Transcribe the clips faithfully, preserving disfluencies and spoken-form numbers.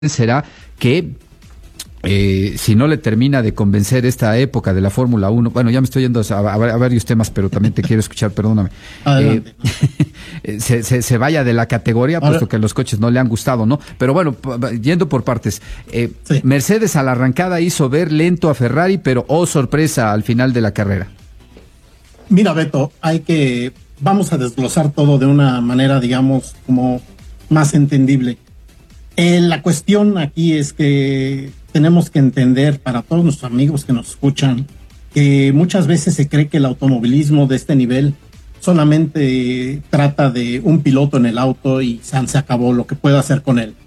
será que eh, si no le termina de convencer esta época de la Fórmula uno, bueno, ya me estoy yendo a, a, a varios temas, pero también te quiero escuchar, perdóname, eh, se, se, se vaya de la categoría, Ahora, puesto que los coches no le han gustado, ¿no? Pero bueno, yendo por partes, eh, sí. Mercedes a la arrancada hizo ver lento a Ferrari, pero oh sorpresa al final de la carrera. Mira, Beto, hay que, vamos a desglosar todo de una manera, digamos, como más entendible. Eh, la cuestión aquí es que tenemos que entender, para todos nuestros amigos que nos escuchan, que muchas veces se cree que el automovilismo de este nivel solamente trata de un piloto en el auto y se acabó lo que puede hacer con él.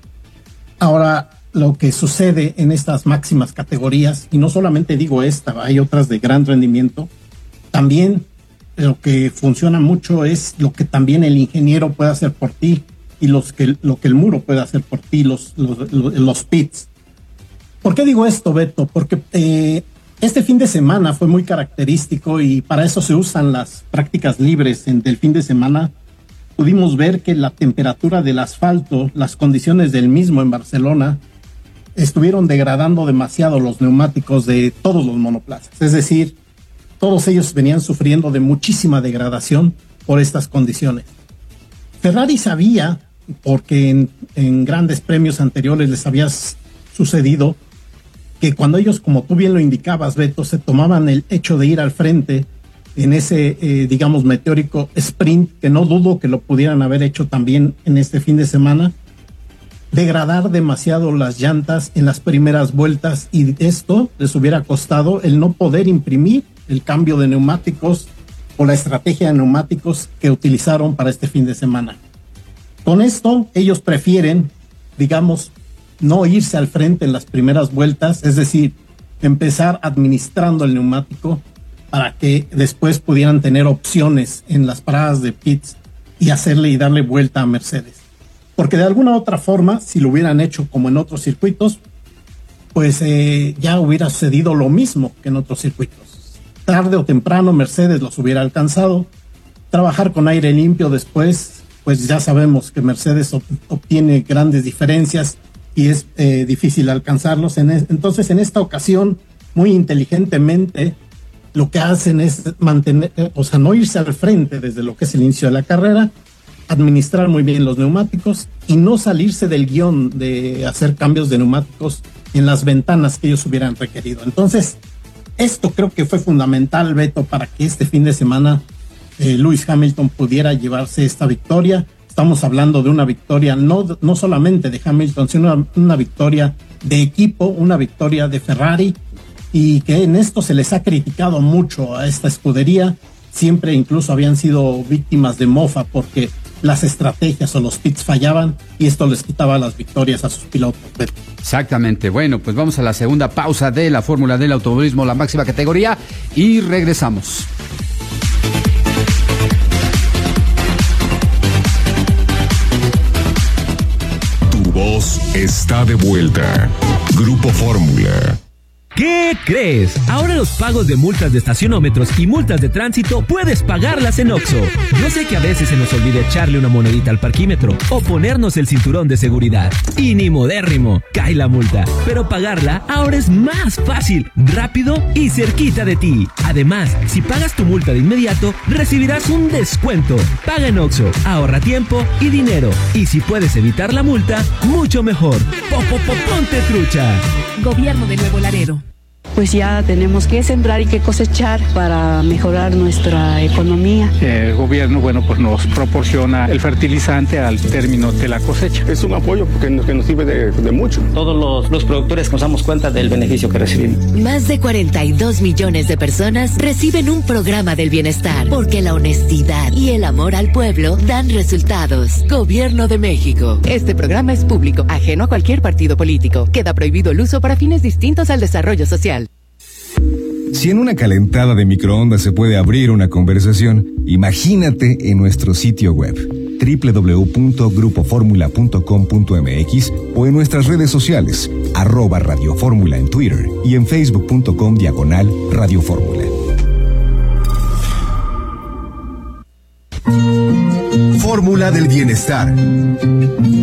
Ahora, lo que sucede en estas máximas categorías, y no solamente digo esta, hay otras de gran rendimiento, también lo que funciona mucho es lo que también el ingeniero puede hacer por ti, y los que, lo que el muro puede hacer por ti, los, los, los, los pits. ¿Por qué digo esto, Beto? Porque eh, este fin de semana fue muy característico y para eso se usan las prácticas libres en, del fin de semana. Pudimos ver que la temperatura del asfalto, las condiciones del mismo en Barcelona, estuvieron degradando demasiado los neumáticos de todos los monoplazas. Es decir, todos ellos venían sufriendo de muchísima degradación por estas condiciones. Ferrari sabía, porque en, en grandes premios anteriores les había sucedido, que cuando ellos, como tú bien lo indicabas, Beto, se tomaban el hecho de ir al frente en ese, eh, digamos, meteórico sprint, que no dudo que lo pudieran haber hecho también en este fin de semana, degradar demasiado las llantas en las primeras vueltas, y esto les hubiera costado el no poder imprimir el cambio de neumáticos o la estrategia de neumáticos que utilizaron para este fin de semana. Con esto, ellos prefieren, digamos, no irse al frente en las primeras vueltas, es decir, empezar administrando el neumático para que después pudieran tener opciones en las paradas de pits y hacerle y darle vuelta a Mercedes. Porque de alguna otra forma, si lo hubieran hecho como en otros circuitos, pues eh, ya hubiera sucedido lo mismo que en otros circuitos. Tarde o temprano Mercedes los hubiera alcanzado. Trabajar con aire limpio después, pues ya sabemos que Mercedes obtiene grandes diferencias y es eh, difícil alcanzarlos. Entonces, en esta ocasión, muy inteligentemente, lo que hacen es mantener, o sea, no irse al frente desde lo que es el inicio de la carrera, administrar muy bien los neumáticos y no salirse del guión de hacer cambios de neumáticos en las ventanas que ellos hubieran requerido. Entonces, esto creo que fue fundamental, Beto, para que este fin de semana eh, Lewis Hamilton pudiera llevarse esta victoria. Estamos hablando de una victoria no, no solamente de Hamilton, sino una, una victoria de equipo, una victoria de Ferrari, y que en esto se les ha criticado mucho a esta escudería. Siempre incluso habían sido víctimas de mofa porque las estrategias o los pits fallaban y esto les quitaba las victorias a sus pilotos. Exactamente. Bueno, pues vamos a la segunda pausa de la Fórmula del Automovilismo, la máxima categoría, y regresamos. Tu voz está de vuelta. Grupo Fórmula. ¿Qué crees? Ahora los pagos de multas de estacionómetros y multas de tránsito puedes pagarlas en Oxxo. Yo sé que a veces se nos olvida echarle una monedita al parquímetro o ponernos el cinturón de seguridad. Y ni modérrimo, cae la multa. Pero pagarla ahora es más fácil, rápido y cerquita de ti. Además, si pagas tu multa de inmediato, recibirás un descuento. Paga en Oxxo, ahorra tiempo y dinero. Y si puedes evitar la multa, mucho mejor. Ponte trucha. Gobierno de Nuevo Laredo. Pues ya tenemos que sembrar y que cosechar para mejorar nuestra economía. El gobierno, bueno, pues nos proporciona el fertilizante al término de la cosecha. Es un apoyo porque nos, que nos sirve de, de mucho. Todos los, los productores nos damos cuenta del beneficio que recibimos. Más de cuarenta y dos millones de personas reciben un programa del bienestar, porque la honestidad y el amor al pueblo dan resultados. Gobierno de México. Este programa es público, ajeno a cualquier partido político. Queda prohibido el uso para fines distintos al desarrollo social. Si en una calentada de microondas se puede abrir una conversación, imagínate en nuestro sitio web doble u doble u doble u punto grupo fórmula punto com punto m x o en nuestras redes sociales, arroba Radio Fórmula en Twitter y en facebook punto com diagonal Radio Fórmula. Fórmula del Bienestar.